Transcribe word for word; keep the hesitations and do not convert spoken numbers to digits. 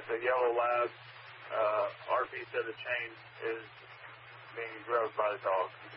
it's a yellow lab. Uh, R P said the chain is being drugged by the dog.